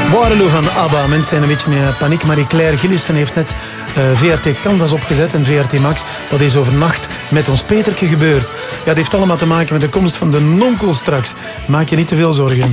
Waterloo van ABBA. Mensen zijn een beetje in paniek. Marie-Claire Gillissen heeft net VRT Canvas opgezet en VRT Max. Wat is overnacht met ons Peterke gebeurd? Ja, het heeft allemaal te maken met de komst van de nonkel straks. Maak je niet te veel zorgen.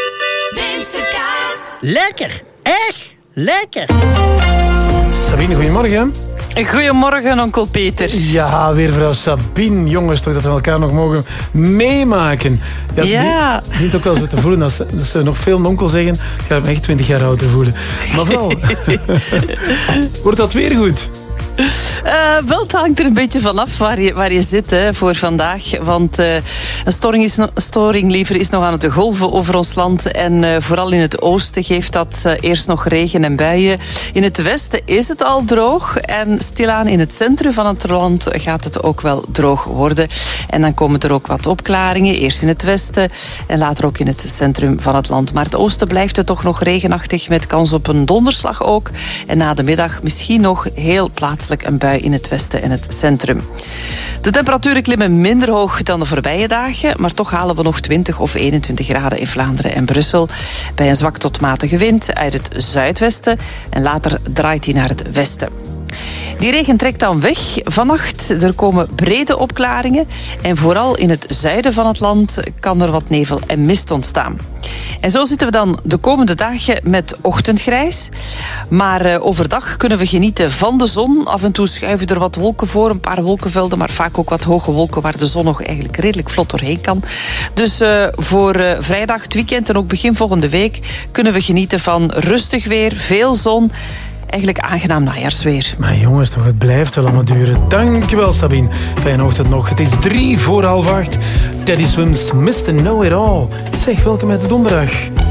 Lekker, echt lekker. Sabine, goedemorgen. Goedemorgen, onkel Peter. Ja, weer vrouw Sabine. Jongens, toch dat we elkaar nog mogen meemaken. Ja. Het dient ook wel zo te voelen. Als ze nog veel nonkel zeggen, ga ik me echt 20 jaar ouder voelen. Maar vrouw, wordt dat weer goed? Wel, het hangt er een beetje vanaf waar je zit voor vandaag. Want een storing liever is nog aan het golven over ons land. En vooral in het oosten geeft dat eerst nog regen en buien. In het westen is het al droog. En stilaan in het centrum van het land gaat het ook wel droog worden. En dan komen er ook wat opklaringen. Eerst in het westen en later ook in het centrum van het land. Maar het oosten blijft het toch nog regenachtig met kans op een donderslag ook. En na de middag misschien nog heel plaatselijk een bui in het westen en het centrum. De temperaturen klimmen minder hoog dan de voorbije dagen, maar toch halen we nog 20 of 21 graden in Vlaanderen en Brussel. Bij een zwak tot matige wind uit het zuidwesten en later draait die naar het westen. Die regen trekt dan weg vannacht. Er komen brede opklaringen en vooral in het zuiden van het land kan er wat nevel en mist ontstaan. En zo zitten we dan de komende dagen met ochtendgrijs. Maar overdag kunnen we genieten van de zon. Af en toe schuiven er wat wolken voor, een paar wolkenvelden, maar vaak ook wat hoge wolken waar de zon nog eigenlijk redelijk vlot doorheen kan. Dus voor vrijdag, het weekend en ook begin volgende week kunnen we genieten van rustig weer, veel zon. Eigenlijk aangenaam najaarsweer. Maar jongens, toch, het blijft wel allemaal duren. Dankjewel, Sabine. Fijne ochtend nog. Het is 7:45. Teddy Swims, Mr. Know It All. Zeg, welkom uit de donderdag.